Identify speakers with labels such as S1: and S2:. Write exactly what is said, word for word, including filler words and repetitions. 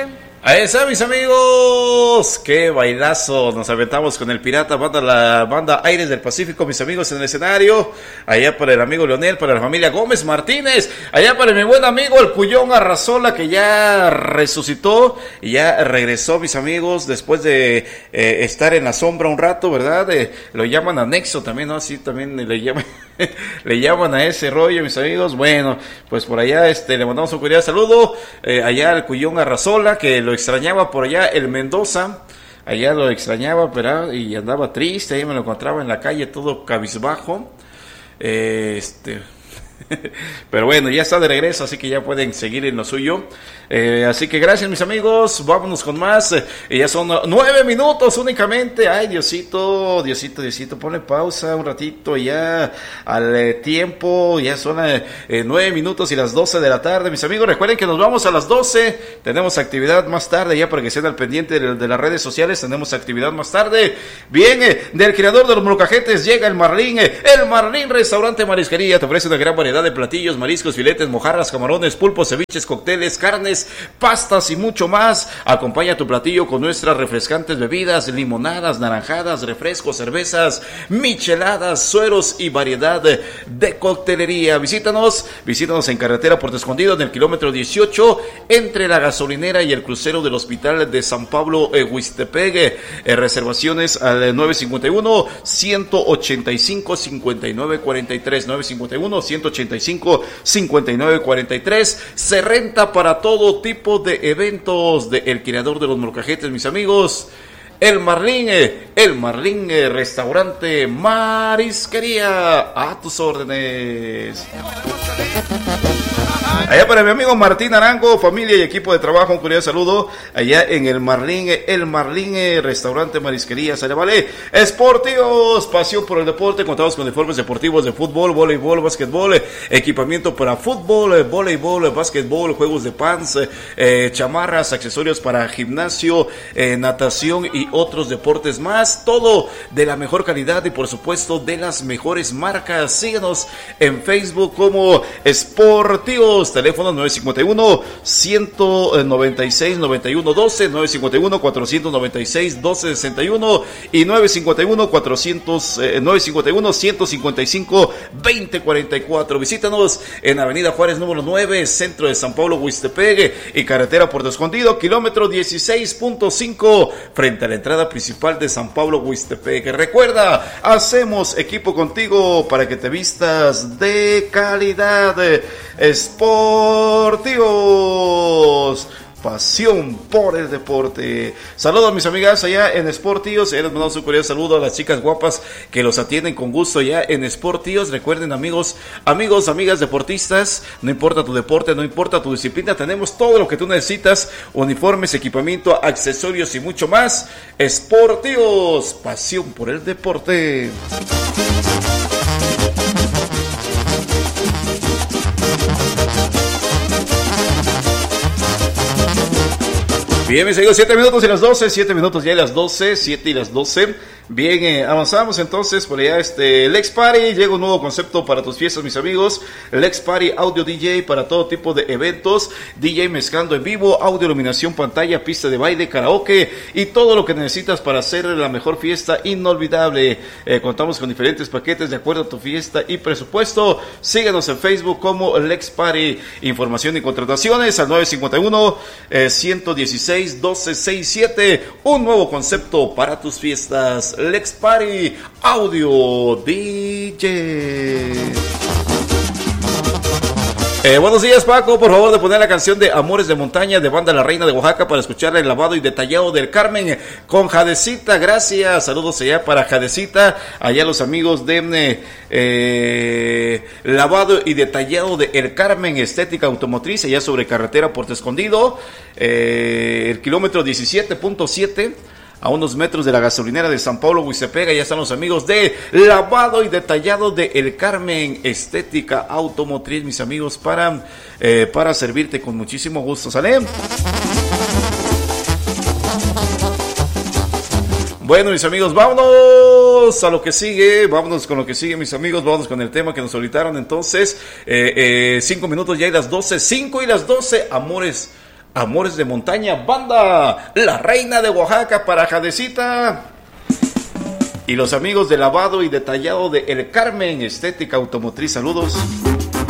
S1: Ahí está, mis amigos, qué bailazo, nos aventamos con el Pirata, banda, la banda Aires del Pacífico, mis amigos en el escenario, allá para el amigo Leonel, para la familia Gómez Martínez, allá para mi buen amigo el Cuyón Arrazola, que ya resucitó y ya regresó, mis amigos, después de eh, estar en la sombra un rato, ¿verdad? Eh, lo llaman anexo también, ¿no? Así también le llaman, le llaman a ese rollo, mis amigos. Bueno, pues por allá este le mandamos un cordial saludo, eh, allá al Cuyón Arrazola, que lo extrañaba por allá, el Mendoza, allá lo extrañaba, pero y andaba triste, ahí me lo encontraba en la calle todo cabizbajo, eh, este, pero bueno, ya está de regreso, así que ya pueden seguir en lo suyo, eh, así que gracias, mis amigos, vámonos con más, eh, ya son nueve minutos únicamente. Ay, Diosito, Diosito, Diosito, ponle pausa un ratito ya al eh, tiempo, ya son eh, eh, nueve minutos y las doce de la tarde, mis amigos. Recuerden que nos vamos a las doce, tenemos actividad más tarde, ya para que estén al pendiente de, de las redes sociales, tenemos actividad más tarde. Bien, eh, del creador de los molcajetes llega el Marlín, eh, el Marlín Restaurante Marisquería, te ofrece una gran variedad de platillos, mariscos, filetes, mojarras, camarones, pulpos, ceviches, cócteles, carnes, pastas y mucho más. Acompaña tu platillo con nuestras refrescantes bebidas, limonadas, naranjadas, refrescos, cervezas, micheladas, sueros y variedad de coctelería. Visítanos, visítanos en carretera Puerto Escondido, en el kilómetro dieciocho, entre la gasolinera y el crucero del Hospital de San Pablo, eh, Huistepec. Eh, reservaciones al nueve cincuenta y uno, ciento ochenta y cinco, cincuenta y nueve cuarenta y tres, nueve cincuenta y uno, ciento ochenta y cinco, cincuenta y nueve cuarenta y tres. Se renta para todo tipo de eventos de el creador de los molcajetes, mis amigos, el Marlín, el Marlín Restaurante Marisquería, a tus órdenes. Allá para mi amigo Martín Arango, familia y equipo de trabajo, un cordial saludo allá en el Marlín, el Marlín Restaurante Marisquería, se le vale. Esportivos, pasión por el deporte, contamos con uniformes deportivos de fútbol, voleibol, básquetbol, equipamiento para fútbol, voleibol, básquetbol, juegos de pants, eh, chamarras, accesorios para gimnasio, eh, natación y otros deportes más, todo de la mejor calidad y por supuesto de las mejores marcas. Síguenos en Facebook como Esportivos, teléfono nueve cincuenta y uno, ciento noventa y seis, noventa y uno doce, nueve cincuenta y uno, cuatrocientos noventa y seis, doce sesenta y uno y nueve cincuenta y uno, cuatrocientos, eh, nueve cincuenta y uno, ciento cincuenta y cinco, veinte cuarenta y cuatro. Visítanos en Avenida Juárez número nueve, centro de San Pablo, Huistepec, y carretera Puerto Escondido, kilómetro dieciséis punto cinco, frente a la entrada principal de San Pablo, Huistepec. Recuerda, hacemos equipo contigo para que te vistas de calidad. Esportivos, pasión por el deporte. Saludos a mis amigas allá en Esportivos. Les mandamos un cordial saludo a las chicas guapas que los atienden con gusto ya en Esportivos. Recuerden, amigos, amigos, amigas deportistas, no importa tu deporte, no importa tu disciplina, tenemos todo lo que tú necesitas: uniformes, equipamiento, accesorios y mucho más. Esportivos, pasión por el deporte. Bien, mis amigos, siete minutos y las doce, siete minutos ya y las doce, siete y las doce. Bien, eh, avanzamos entonces por allá, este, Lex Party, llega un nuevo concepto para tus fiestas, mis amigos. Lex Party Audio D J para todo tipo de eventos, D J mezclando en vivo, audio, iluminación, pantalla, pista de baile, karaoke y todo lo que necesitas para hacer la mejor fiesta inolvidable. Eh, contamos con diferentes paquetes de acuerdo a tu fiesta y presupuesto. Síguenos en Facebook como Lex Party. Información y contrataciones al nueve cincuenta y uno, ciento dieciséis, doce sesenta y siete. Un nuevo concepto para tus fiestas. Lex Party Audio D J. Eh, buenos días, Paco, por favor de poner la canción de Amores de Montaña de banda La Reina de Oaxaca para escuchar el lavado y detallado del Carmen con Jadecita. Gracias, saludos allá para Jadecita, allá los amigos de eh, lavado y detallado de El Carmen Estética Automotriz, allá sobre carretera Puerto Escondido, eh, el kilómetro diecisiete punto siete, a unos metros de la gasolinera de San Pablo, Huistepec. Ya están los amigos de lavado y detallado de El Carmen Estética Automotriz, mis amigos, para, eh, para servirte con muchísimo gusto. ¿Sale? Bueno, mis amigos, vámonos a lo que sigue, vámonos con lo que sigue, mis amigos, vámonos con el tema que nos solicitaron. Entonces, eh, eh, cinco minutos ya y las doce, cinco y las doce, Amores Amores de Montaña, banda La Reina de Oaxaca para Jadecita. Y los amigos de Lavado y Detallado de El Carmen, Estética Automotriz, saludos.